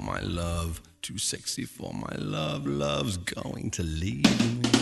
my love. Too sexy for my love. Love's going to leave me.